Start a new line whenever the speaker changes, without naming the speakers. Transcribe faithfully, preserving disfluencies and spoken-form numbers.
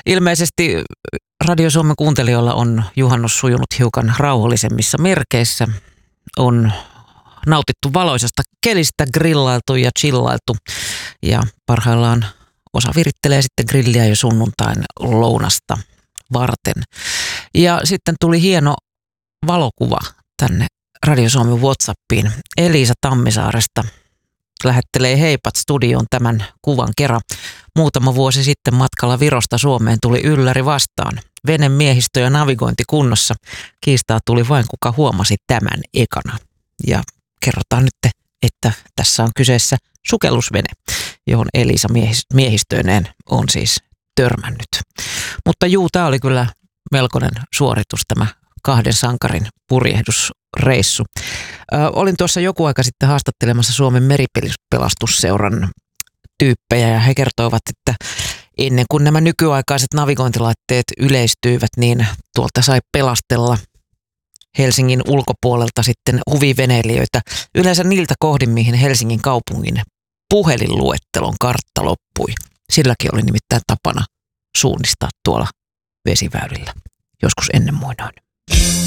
Ilmeisesti Radio Suomen kuuntelijoilla on juhannus sujunut hiukan rauhallisemmissa merkeissä. On nautittu valoisesta kelistä, grillailtu ja chillailtu ja parhaillaan osa virittelee sitten grilliä jo sunnuntain lounasta varten. Ja sitten tuli hieno valokuva tänne Radio Suomen WhatsAppiin. Elisa Tammisaaresta lähettelee heipat studioon tämän kuvan kerran. Muutama vuosi sitten matkalla Virosta Suomeen tuli ylläri vastaan. Vene, miehistö ja navigointi kunnossa. Kiistaa tuli vain kuka huomasi tämän ekana. Ja kerrotaan nyt, että tässä on kyseessä sukellusvene, johon Elisa miehistöineen on siis törmännyt. Mutta juu, tämä oli kyllä melkoinen suoritus, tämä kahden sankarin purjehdusreissu. Ö, olin tuossa joku aika sitten haastattelemassa Suomen meripelastusseuran tyyppejä ja he kertoivat, että ennen kuin nämä nykyaikaiset navigointilaitteet yleistyivät, niin tuolta sai pelastella Helsingin ulkopuolelta sitten huviveneilijöitä. Yleensä niiltä kohdin, mihin Helsingin kaupungin puhelinluettelon kartta loppui. Silläkin oli nimittäin tapana suunnistaa tuolla vesiväylillä joskus ennen muinoin.